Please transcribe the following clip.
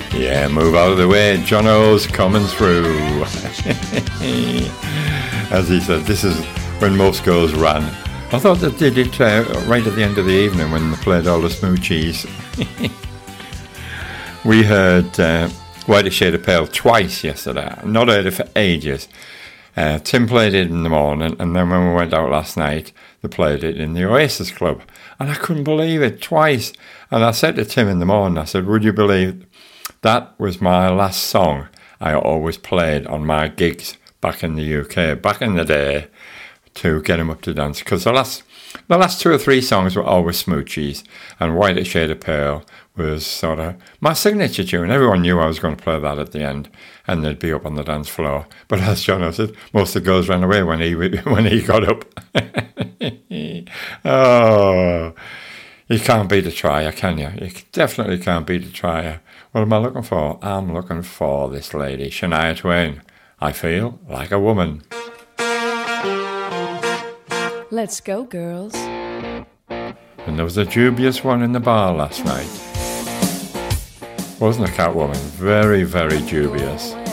Yeah, move out of the way. Jono's coming through. As he said, this is when most girls ran. I thought they did it right at the end of the evening when they played all the Smoochies. We heard Whiter Shade of Pale twice yesterday. Not heard it for ages. Tim played it in the morning, and then when we went out last night, they played it in the Oasis Club. And I couldn't believe it, twice. And I said to Tim in the morning, I said, would you believe that was my last song I always played on my gigs back in the UK, back in the day, to get him up to dance. Because the last 2 or 3 songs were always Smoochies, and Whiter Shade of Pale was sort of my signature tune. Everyone knew I was going to play that at the end, and they'd be up on the dance floor. But as John said, most of the girls ran away when he got up. Oh, you can't beat a trier, can you? You definitely can't beat a trier. What am I looking for? I'm looking for this lady, Shania Twain. I feel like a woman. Let's go, girls. And there was a dubious one in the bar last night. Wasn't a Catwoman? Very, very dubious.